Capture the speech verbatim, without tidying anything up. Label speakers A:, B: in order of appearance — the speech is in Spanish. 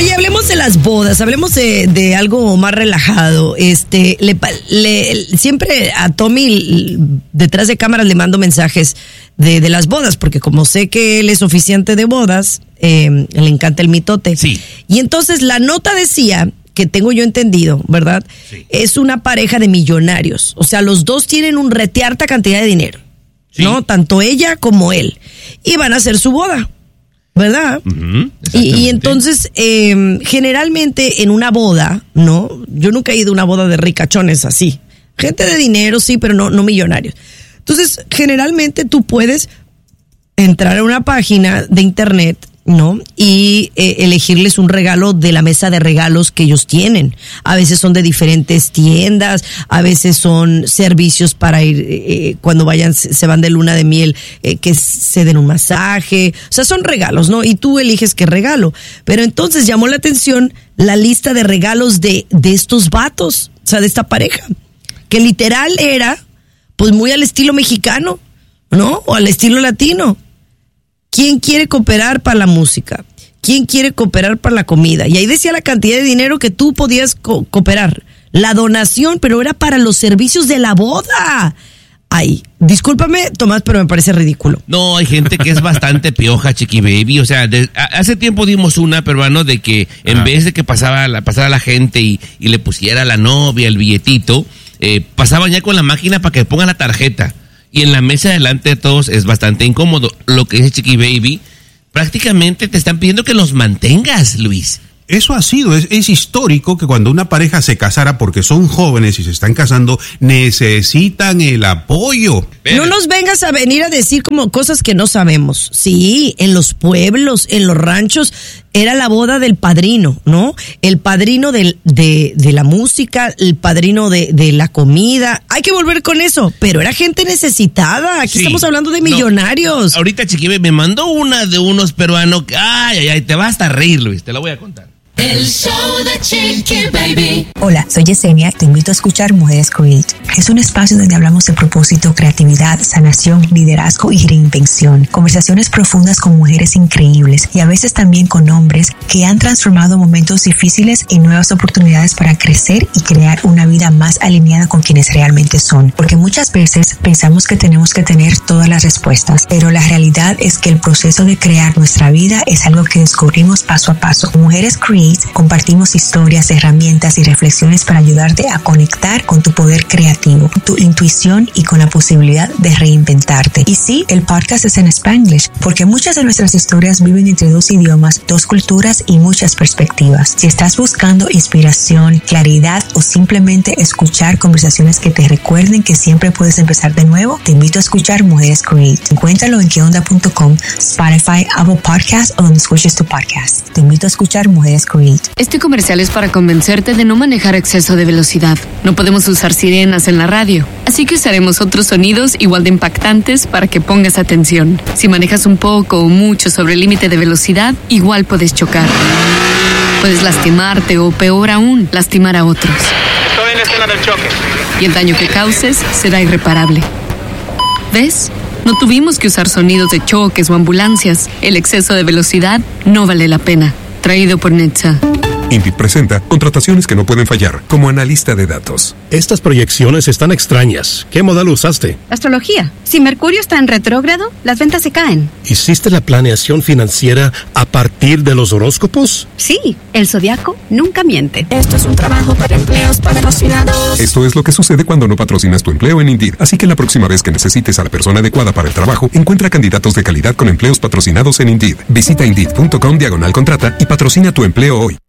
A: Oye, hablemos de las bodas, hablemos de, de algo más relajado. Este, le, le, siempre a Tommy detrás de cámaras le mando mensajes de, de las bodas, porque como sé que él es oficiante de bodas, eh, le encanta el mitote.
B: Sí. Y
A: entonces la nota decía, que tengo yo entendido, ¿verdad? Sí. Es una pareja de millonarios. O sea, los dos tienen un retearta cantidad de dinero, sí. ¿no? Tanto ella como él. Y van a hacer su boda. ¿Verdad? Uh-huh, y, y entonces, eh, generalmente en una boda, ¿no? Yo nunca he ido a una boda de ricachones así. Gente de dinero, sí, pero no, no millonarios. Entonces, generalmente tú puedes entrar a una página de internet, ¿no? Y eh, elegirles un regalo de la mesa de regalos que ellos tienen. A veces son de diferentes tiendas, a veces son servicios para ir, eh, cuando vayan, se van de luna de miel, eh, que se den un masaje. O sea, son regalos, ¿no? Y tú eliges qué regalo. Pero entonces llamó la atención la lista de regalos de, de estos vatos, o sea, de esta pareja, que literal era, pues muy al estilo mexicano, ¿no? O al estilo latino. ¿Quién quiere cooperar para la música? ¿Quién quiere cooperar para la comida? Y ahí decía la cantidad de dinero que tú podías co- cooperar. La donación, pero era para los servicios de la boda. Ay, discúlpame, Tomás, pero me parece ridículo.
B: No, hay gente que es bastante pioja, Chiqui Baby. O sea, de, a, hace tiempo dimos una, peruano, de que en ah. vez de que pasaba la, pasara la gente y, y le pusiera a la novia el billetito, eh, pasaban ya con la máquina para que pongan la tarjeta. Y en la mesa delante de todos es bastante incómodo. Lo que dice Chiqui Baby, prácticamente te están pidiendo que los mantengas, Luis.
C: Eso ha sido, es, es histórico que cuando una pareja se casara, porque son jóvenes y se están casando, necesitan el apoyo.
A: No nos vengas a venir a decir como cosas que no sabemos. Sí, en los pueblos, en los ranchos, era la boda del padrino, ¿no? El padrino del, de, de la música, el padrino de, de la comida. Hay que volver con eso, pero era gente necesitada. Aquí sí. Estamos hablando de millonarios.
B: No. Ahorita, Chiqui Baby, me mandó una de unos peruanos que, ay, ay, ay, te vas a reír, Luis, te la voy a contar.
D: El show de Chiqui Baby.
E: Hola, soy Yesenia. Te invito a escuchar Mujeres Create. Es un espacio donde hablamos de propósito, creatividad, sanación, liderazgo y reinvención. Conversaciones profundas con mujeres increíbles y a veces también con hombres que han transformado momentos difíciles en nuevas oportunidades para crecer y crear una vida más alineada con quienes realmente son. Porque muchas veces pensamos que tenemos que tener todas las respuestas, pero la realidad es que el proceso de crear nuestra vida es algo que descubrimos paso a paso. Mujeres Create compartimos historias, herramientas y reflexiones para ayudarte a conectar con tu poder creativo, tu intuición y con la posibilidad de reinventarte. Y sí, el podcast es en Spanglish, porque muchas de nuestras historias viven entre dos idiomas, dos culturas y muchas perspectivas. Si estás buscando inspiración, claridad o simplemente escuchar conversaciones que te recuerden que siempre puedes empezar de nuevo, te invito a escuchar Mujeres Create. Encuéntralo en que onda punto com, Spotify, Apple Podcasts o donde escuches tu podcast. Te invito a escuchar Mujeres Create.
F: Este comercial es para convencerte de no manejar a exceso de velocidad. No podemos usar sirenas en la radio, así que usaremos otros sonidos igual de impactantes para que pongas atención. Si manejas un poco o mucho sobre el límite de velocidad, igual puedes chocar. Puedes lastimarte o, peor aún, lastimar a otros.
G: Estoy en la escena del choque.
F: Y el daño que causes será irreparable. ¿Ves? No tuvimos que usar sonidos de choques o ambulancias. El exceso de velocidad no vale la pena. Traído por Netza.
H: INVIT presenta contrataciones que no pueden fallar, como analista de datos.
I: Estas proyecciones están extrañas. ¿Qué modelo usaste?
J: Astrología. Si Mercurio está en retrógrado, las ventas se caen.
I: ¿Hiciste la planeación financiera a partir de los horóscopos?
J: Sí, el zodiaco nunca miente.
D: Esto es un trabajo para empleos patrocinados.
H: Esto es lo que sucede cuando no patrocinas tu empleo en Indeed. Así que la próxima vez que necesites a la persona adecuada para el trabajo, encuentra candidatos de calidad con empleos patrocinados en Indeed. Visita Indeed punto com diagonal contrata y patrocina tu empleo hoy.